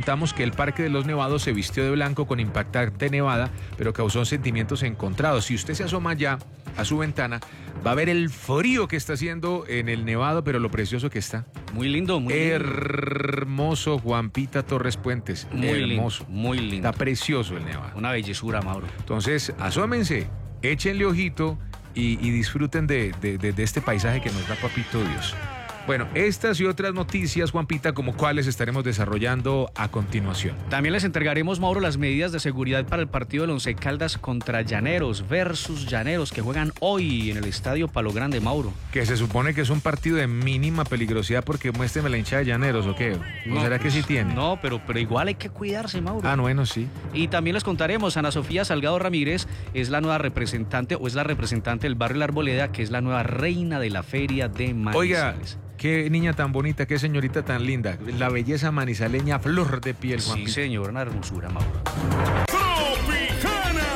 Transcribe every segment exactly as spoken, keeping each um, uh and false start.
contamos que el Parque de los Nevados se vistió de blanco con impactante nevada, pero causó sentimientos encontrados. Si usted se asoma ya a su ventana, va a ver el frío que está haciendo en el Nevado, pero lo precioso que está. Muy lindo, muy lindo. Hermoso, Juanpita Torres Puentes. Muy hermoso. lindo, muy lindo. Está precioso el Nevado. Una bellezura, Mauro. Entonces, asómense, échenle ojito y, y disfruten de, de, de, de este paisaje que nos da Papito Dios. Bueno, estas y otras noticias, Juanpita, como cuáles estaremos desarrollando a continuación. También les entregaremos, Mauro, las medidas de seguridad para el partido del Once Caldas contra Llaneros versus Llaneros, que juegan hoy en el Estadio Palo Grande, Mauro. Que se supone que es un partido de mínima peligrosidad, porque muéstreme la hinchada de Llaneros, ¿o qué? ¿O no, será que sí tiene? No, pero, pero igual hay que cuidarse, Mauro. Ah, bueno, sí. Y también les contaremos, Ana Sofía Salgado Ramírez es la nueva representante, o es la representante del barrio La Arboleda, que es la nueva reina de la feria de Manizales. Oiga, qué niña tan bonita, qué señorita tan linda. La belleza manizaleña, flor de piel, Juanpita. Sí, señor, una hermosura, Mauro. ¡Tropicana!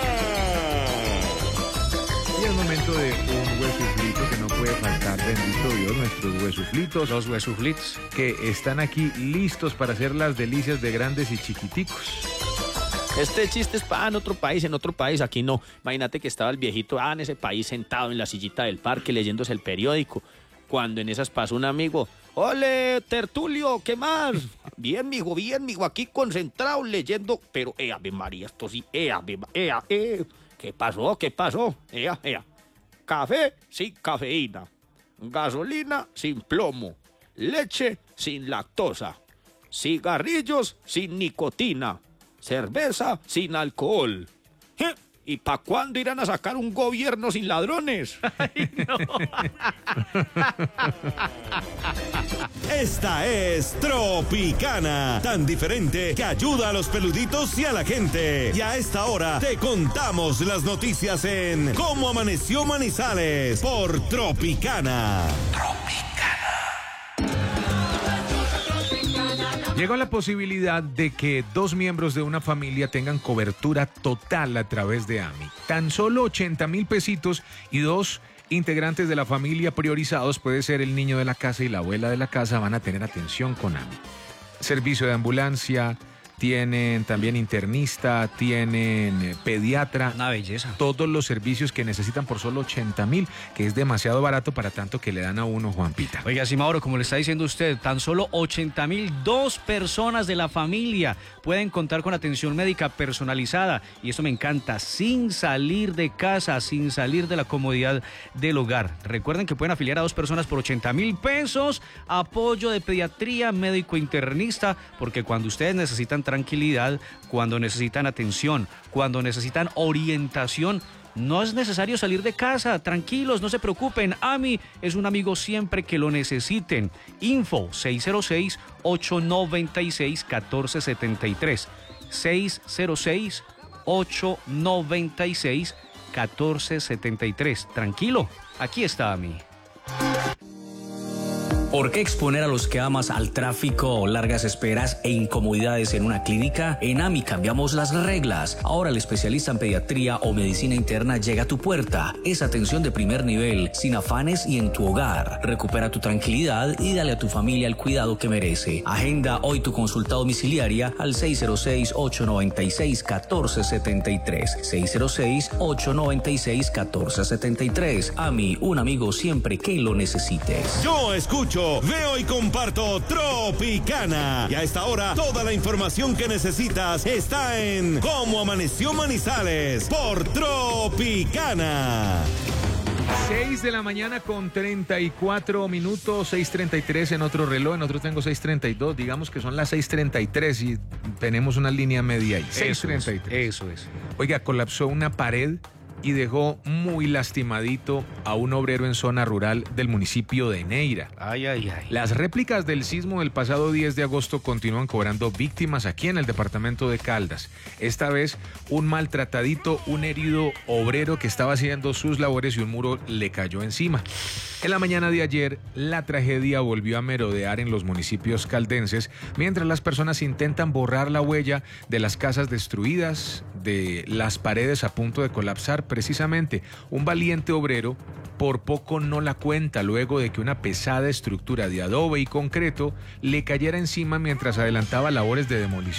Y es momento de un huesuflito que no puede faltar, bendito Dios, nuestros huesuflitos. Los huesuflitos. Que están aquí listos para hacer las delicias de grandes y chiquiticos. Este chiste es para en otro país, en otro país, aquí no. Imagínate que estaba el viejito ah, en ese país sentado en la sillita del parque leyéndose el periódico. Cuando en esas pasó un amigo, ¡ole, Tertulio, qué más! Bien, mijo, bien, mijo, aquí concentrado leyendo, pero, ¡eh, ave María, esto sí, eh, ave, eh, eh! ¿Qué pasó, qué pasó? ¡Eh, eh! Café sin cafeína, gasolina sin plomo, leche sin lactosa, cigarrillos sin nicotina, cerveza sin alcohol. ¿Eh? ¿Y para cuándo irán a sacar un gobierno sin ladrones? Ay, no. Esta es Tropicana, tan diferente que ayuda a los peluditos y a la gente. Y a esta hora te contamos las noticias en Cómo Amaneció Manizales por Tropicana. Llegó la posibilidad de que dos miembros de una familia tengan cobertura total a través de A M I. Tan solo ochenta mil pesitos y dos integrantes de la familia priorizados, puede ser el niño de la casa y la abuela de la casa, van a tener atención con A M I. Servicio de ambulancia, tienen también internista, tienen pediatra. Una belleza. Todos los servicios que necesitan por solo ochenta mil, que es demasiado barato para tanto que le dan a uno, Juanpita. Oiga, sí, Mauro, como le está diciendo usted, tan solo ochenta mil, dos personas de la familia pueden contar con atención médica personalizada. Y eso me encanta, sin salir de casa, sin salir de la comodidad del hogar. Recuerden que pueden afiliar a dos personas por ochenta mil pesos, apoyo de pediatría, médico internista, porque cuando ustedes necesitan tranquilidad, cuando necesitan atención, cuando necesitan orientación, no es necesario salir de casa. Tranquilos, no se preocupen. A M I es un amigo siempre que lo necesiten. Info seis cero seis, ocho nueve seis, uno cuatro siete tres. seis cero seis, ocho nueve seis, uno cuatro siete tres. Tranquilo, aquí está A M I. ¿Por qué exponer a los que amas al tráfico, largas esperas e incomodidades en una clínica? En A M I cambiamos las reglas. Ahora el especialista en pediatría o medicina interna llega a tu puerta. Es atención de primer nivel, sin afanes y en tu hogar. Recupera tu tranquilidad y dale a tu familia el cuidado que merece. Agenda hoy tu consulta domiciliaria al seis cero seis, ocho nueve seis, uno cuatro siete tres. seis cero seis, ocho nueve seis, uno cuatro siete tres. A M I, un amigo siempre que lo necesites. Yo escucho, veo y comparto Tropicana. Y a esta hora, toda la información que necesitas está en Cómo Amaneció Manizales por Tropicana. seis de la mañana con treinta y cuatro minutos, seis treinta y tres en otro reloj, en otro tengo seis treinta y dos, digamos que son las seis treinta y tres y tenemos una línea media ahí. seis treinta y tres. Eso es. Oiga, colapsó una pared y dejó muy lastimadito a un obrero en zona rural del municipio de Neira. Ay, ay, ay. Las réplicas del sismo del pasado diez de agosto continúan cobrando víctimas aquí en el departamento de Caldas. Esta vez un maltratadito, un herido obrero que estaba haciendo sus labores y un muro le cayó encima. En la mañana de ayer, la tragedia volvió a merodear en los municipios caldenses, mientras las personas intentan borrar la huella de las casas destruidas, de las paredes a punto de colapsar. Precisamente, un valiente obrero por poco no la cuenta luego de que una pesada estructura de adobe y concreto le cayera encima mientras adelantaba labores de demolición.